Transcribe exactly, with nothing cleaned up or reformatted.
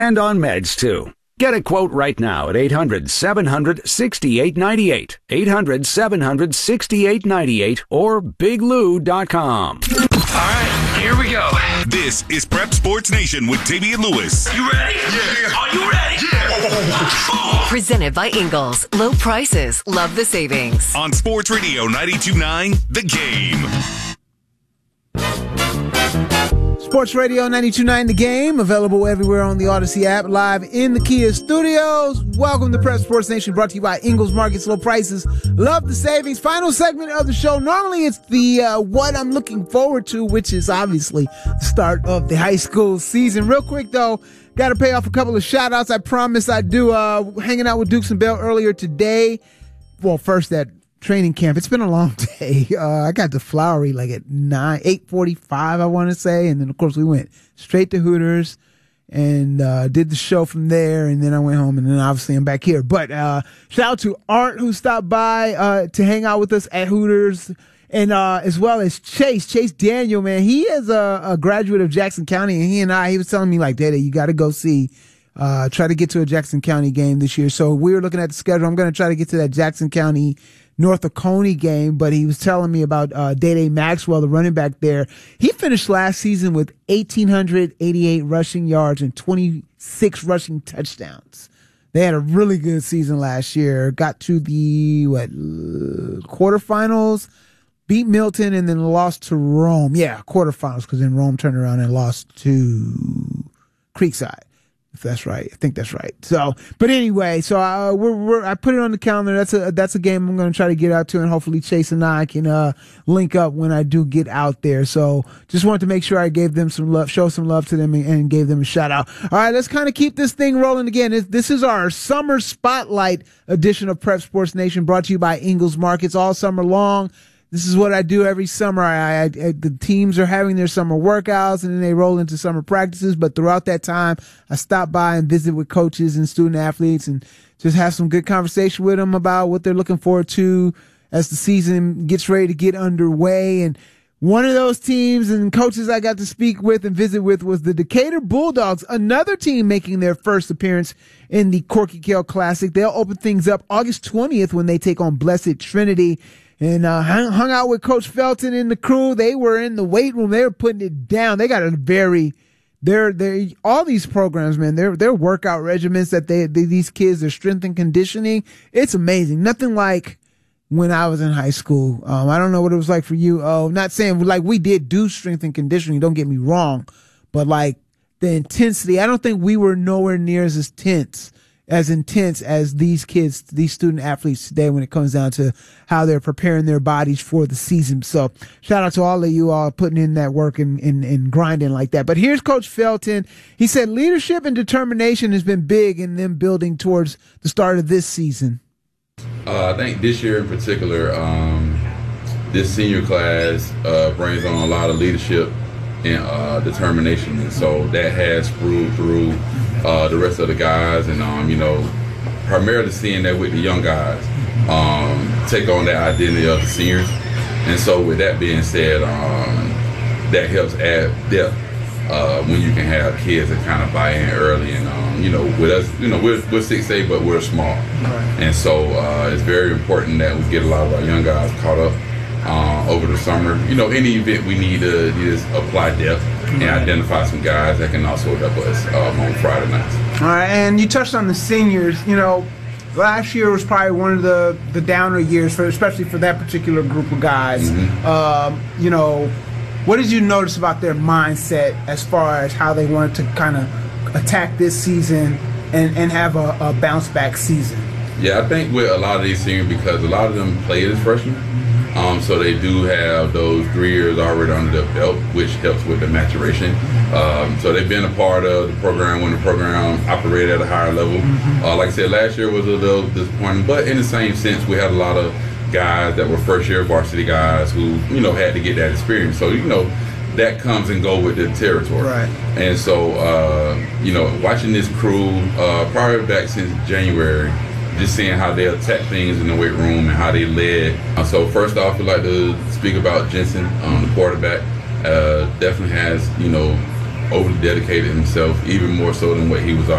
And on meds, too. Get a quote right now at eight hundred, seven hundred, sixty-eight ninety-eight, eight hundred, seven hundred, sixty-eight ninety-eight, or big lou dot com. All right, here we go. This is Prep Sports Nation with Damian Lewis. You ready? Yeah. Are you ready? Yeah. Presented by Ingalls. Low prices. Love the savings. On Sports Radio ninety-two point nine, The Game. Sports Radio ninety-two point nine The Game, available everywhere on the Odyssey app, live in the Kia studios. Welcome to Prep Sports Nation, brought to you by Ingalls Markets, low prices, love the savings. Final segment of the show. Normally it's the uh, what I'm looking forward to, which is obviously the start of the high school season. Real quick though, got to pay off a couple of shout outs. I promise I do. Uh, hanging out with Dukes and Bell earlier today. Well, first that training camp. It's been a long day. Uh, I got to Flowery like at nine, eight forty-five, I want to say. And then, of course, we went straight to Hooters and uh, did the show from there. And then I went home, and then obviously I'm back here. But uh, shout out to Art, who stopped by uh, to hang out with us at Hooters, and uh, as well as Chase. Chase Daniel, man, he is a, a graduate of Jackson County, and he and I, he was telling me, like, Dada, you got to go see Uh, try to get to a Jackson County game this year. So we were looking at the schedule. I'm going to try to get to that Jackson County North Oconee game, but he was telling me about uh, Day-Day Maxwell, the running back there. He finished last season with one thousand eight hundred eighty-eight rushing yards and twenty-six rushing touchdowns. They had a really good season last year. Got to the what uh, quarterfinals, beat Milton, and then lost to Rome. Yeah, quarterfinals, because then Rome turned around and lost to Creekside. If that's right. I think that's right. So, but anyway, so I, we're, we're, I put it on the calendar. That's a, that's a game I'm going to try to get out to, and hopefully Chase and I can, uh, link up when I do get out there. So just wanted to make sure I gave them some love, show some love to them, and, and gave them a shout out. All right, let's kind of keep this thing rolling again. This, this is our summer spotlight edition of Prep Sports Nation, brought to you by Ingalls Markets all summer long. This is what I do every summer. I, I, I, the teams are having their summer workouts, and then they roll into summer practices. But throughout that time, I stop by and visit with coaches and student athletes and just have some good conversation with them about what they're looking forward to as the season gets ready to get underway. And one of those teams and coaches I got to speak with and visit with was the Decatur Bulldogs, another team making their first appearance in the Corky Kell Classic. They'll open things up August twentieth when they take on Blessed Trinity. And uh, hung, hung out with Coach Felton and the crew. They were in the weight room. They were putting it down. They got a very, they're, they're, all these programs, man, they're, they're workout regimens that they, they, these kids, their strength and conditioning. It's amazing. Nothing like when I was in high school. Um, I don't know what it was like for you. Oh, not saying like we did do strength and conditioning. Don't get me wrong. But like the intensity, I don't think we were nowhere near as intense. as intense as these kids, these student athletes today when it comes down to how they're preparing their bodies for the season. So shout out to all of you all putting in that work and, and, and grinding like that. But here's Coach Felton. He said leadership and determination has been big in them building towards the start of this season. Uh, I think this year in particular, um, this senior class uh, brings on a lot of leadership and uh, determination, and so that has sprued through uh, the rest of the guys, and um, you know, primarily seeing that with the young guys um, take on that identity of the seniors. And so with that being said, um, that helps add depth uh, when you can have kids that kind of buy in early. And um, you know, with us, you know, we're, we're six A, but we're small, right. And so uh, it's very important that we get a lot of our young guys caught up Uh, over the summer. You know, any event we need to just apply depth and identify some guys that can also help us um, on Friday nights. All right, and you touched on the seniors. You know, last year was probably one of the, the downer years, for especially for that particular group of guys. Mm-hmm. Um, you know, what did you notice about their mindset as far as how they wanted to kind of attack this season and, and have a, a bounce-back season? Yeah, I think with a lot of these seniors, because a lot of them played as freshmen, Um, so they do have those three years already under their belt, which helps with the maturation. Um, so they've been a part of the program when the program operated at a higher level. Mm-hmm. Uh, like I said, last year was a little disappointing, but in the same sense, we had a lot of guys that were first-year varsity guys who, you know, had to get that experience. So, you know, that comes and go with the territory. Right. And so, uh, you know, watching this crew, uh, probably back since January, just seeing how they attack things in the weight room and how they led. Uh, so first off, I'd like to speak about Jensen, um, the quarterback. Uh, definitely has, you know, overly dedicated himself, even more so than what he was